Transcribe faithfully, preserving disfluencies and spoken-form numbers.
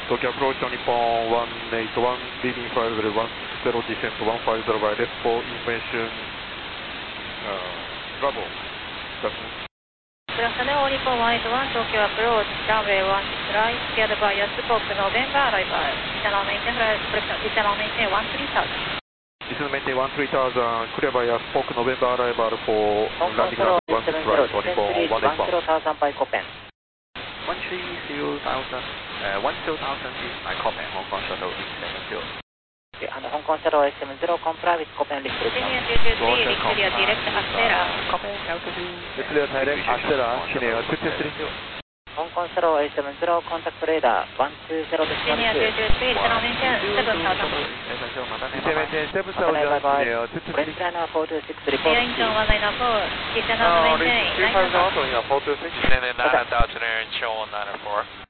Tokyo approach to Nippon one eight one, leading five zero one zero descent one five zero by left for information. Uh, Bravo. Good afternoon, all Nippon one eight one, Tokyo approach, runway one six right, scared by your spoke November arrival. Internal maintain correction, internal maintain one three thousand. Internal maintain one three thousand, clear by your spoke November arrival for landing ground one six right for Nippon one eight one. by Copen. one three zero thousand, uh, one zero thousand is my Copen, Hong Kong shuttle seven zero. And Hong Kong shuttle eight seven zero, comply with Copen restriction. Senior two two three, clear direct Acera. Copen altitude. Clear direct Acera, Senior two two three. Hong Kong shuttle eight seven zero, contact radar one two zero decimal two. Senior two two three, internal maintain seven thousand. Internal maintain seven thousand, Senior two two three. French four two six, report. Air Incheon one nine four, internal maintain nine thousand. four two six. Descending nine thousand, Air Incheon one nine four.